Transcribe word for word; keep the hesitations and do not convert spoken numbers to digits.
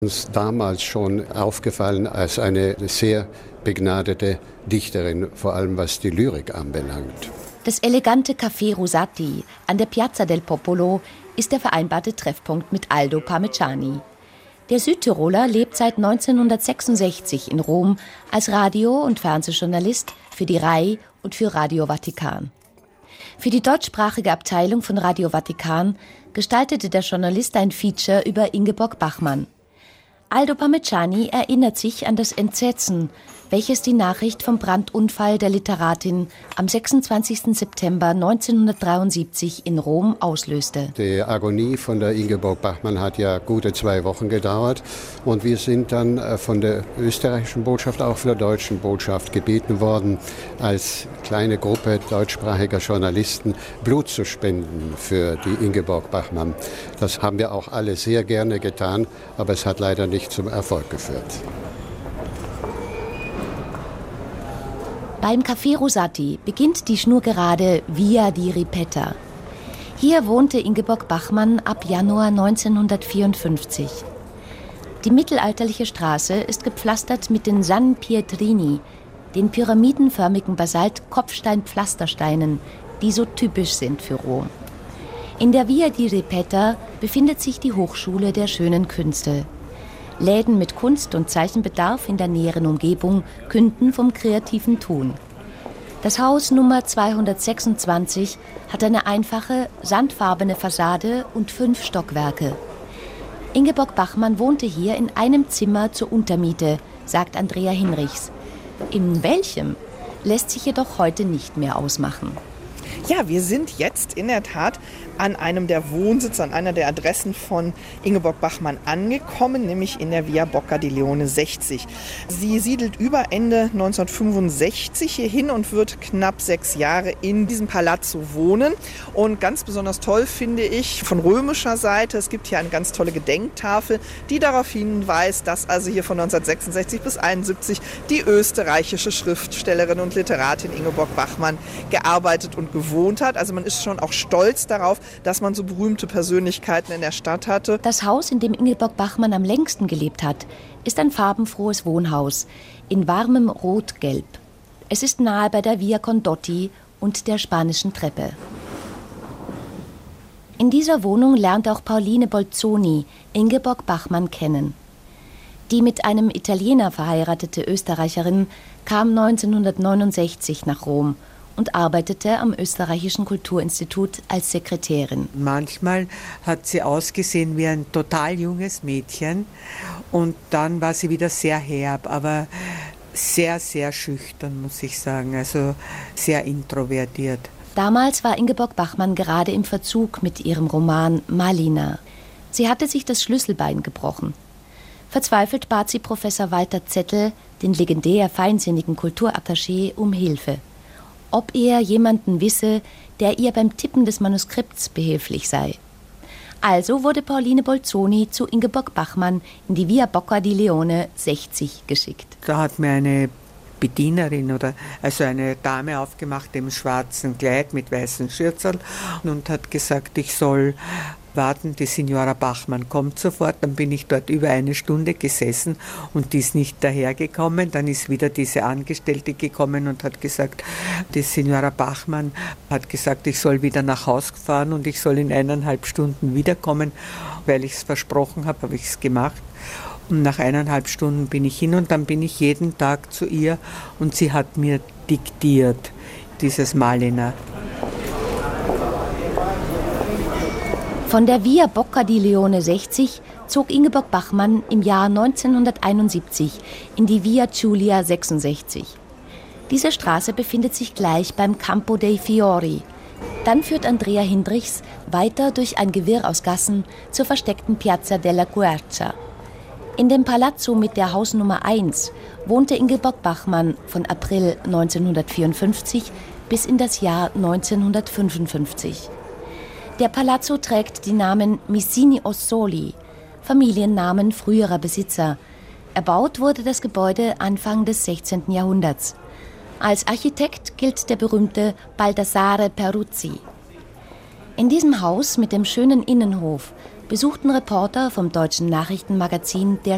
Uns damals schon aufgefallen als eine sehr begnadete Dichterin, vor allem was die Lyrik anbelangt. Das elegante Café Rosati an der Piazza del Popolo ist der vereinbarte Treffpunkt mit Aldo Parmigiani. Der Südtiroler lebt seit neunzehnhundertsechsundsechzig in Rom als Radio- und Fernsehjournalist für die R A I und für Radio Vatikan. Für die deutschsprachige Abteilung von Radio Vatikan gestaltete der Journalist ein Feature über Ingeborg Bachmann. Aldo Parmigiani erinnert sich an das Entsetzen, welches die Nachricht vom Brandunfall der Literatin am sechsundzwanzigsten September neunzehnhundertdreiundsiebzig in Rom auslöste. Die Agonie von der Ingeborg Bachmann hat ja gute zwei Wochen gedauert und wir sind dann von der österreichischen Botschaft, auch von der deutschen Botschaft gebeten worden, als kleine Gruppe deutschsprachiger Journalisten Blut zu spenden für die Ingeborg Bachmann. Das haben wir auch alle sehr gerne getan, aber es hat leider nicht zum Erfolg geführt. Beim Café Rosati beginnt die schnurgerade Via di Ripetta. Hier wohnte Ingeborg Bachmann ab Januar neunzehnhundertvierundfünfzig. Die mittelalterliche Straße ist gepflastert mit den San Pietrini, den pyramidenförmigen Basalt-Kopfstein-Pflastersteinen, die so typisch sind für Rom. In der Via di Ripetta befindet sich die Hochschule der schönen Künste. Läden mit Kunst- und Zeichenbedarf in der näheren Umgebung künden vom kreativen Tun. Das Haus Nummer zweihundertsechsundzwanzig hat eine einfache, sandfarbene Fassade und fünf Stockwerke. Ingeborg Bachmann wohnte hier in einem Zimmer zur Untermiete, sagt Andrea Hinrichs. In welchem lässt sich jedoch heute nicht mehr ausmachen. Ja, wir sind jetzt in der Tat an einem der Wohnsitze, an einer der Adressen von Ingeborg Bachmann angekommen, nämlich in der Via Bocca di Leone sechzig. Sie siedelt über Ende neunzehnhundertfünfundsechzig hier hin und wird knapp sechs Jahre in diesem Palazzo wohnen. Und ganz besonders toll finde ich von römischer Seite, es gibt hier eine ganz tolle Gedenktafel, die darauf hinweist, dass also hier von neunzehnhundertsechsundsechzig bis einundsiebzig die österreichische Schriftstellerin und Literatin Ingeborg Bachmann gearbeitet und gewohnt hat. Also man ist schon auch stolz darauf, dass man so berühmte Persönlichkeiten in der Stadt hatte. Das Haus, in dem Ingeborg Bachmann am längsten gelebt hat, ist ein farbenfrohes Wohnhaus in warmem Rot-Gelb. Es ist nahe bei der Via Condotti und der Spanischen Treppe. In dieser Wohnung lernt auch Pauline Bolzoni Ingeborg Bachmann kennen. Die mit einem Italiener verheiratete Österreicherin kam neunzehnhundertneunundsechzig nach Rom und arbeitete am Österreichischen Kulturinstitut als Sekretärin. Manchmal hat sie ausgesehen wie ein total junges Mädchen und dann war sie wieder sehr herb, aber sehr, sehr schüchtern, muss ich sagen, also sehr introvertiert. Damals war Ingeborg Bachmann gerade im Verzug mit ihrem Roman Malina. Sie hatte sich das Schlüsselbein gebrochen. Verzweifelt bat sie Professor Walter Zettel, den legendär feinsinnigen Kulturattaché, um Hilfe. Ob er jemanden wisse, der ihr beim Tippen des Manuskripts behilflich sei. Also wurde Pauline Bolzoni zu Ingeborg Bachmann in die Via Bocca di Leone sechzig geschickt. Da hat mir eine Bedienerin oder also eine Dame aufgemacht im schwarzen Kleid mit weißen Schürzel und hat gesagt, ich soll warten, die Signora Bachmann kommt sofort. Dann bin ich dort über eine Stunde gesessen und die ist nicht dahergekommen. Dann ist wieder diese Angestellte gekommen und hat gesagt, die Signora Bachmann hat gesagt, ich soll wieder nach Hause fahren und ich soll in eineinhalb Stunden wiederkommen. Weil ich es versprochen habe, habe ich es gemacht. Und nach eineinhalb Stunden bin ich hin und dann bin ich jeden Tag zu ihr und sie hat mir diktiert, dieses Malina. Von der Via Bocca di Leone sechzig zog Ingeborg Bachmann im Jahr neunzehnhunderteinundsiebzig in die Via Giulia sechsundsechzig. Diese Straße befindet sich gleich beim Campo dei Fiori. Dann führt Andrea Hinrichs weiter durch ein Gewirr aus Gassen zur versteckten Piazza della Quercia. In dem Palazzo mit der Hausnummer eins wohnte Ingeborg Bachmann von April neunzehnhundertvierundfünfzig bis in das Jahr neunzehnhundertfünfundfünfzig. Der Palazzo trägt die Namen Missini Ossoli, Familiennamen früherer Besitzer. Erbaut wurde das Gebäude Anfang des sechzehnten Jahrhunderts. Als Architekt gilt der berühmte Baldassare Peruzzi. In diesem Haus mit dem schönen Innenhof besuchten Reporter vom deutschen Nachrichtenmagazin Der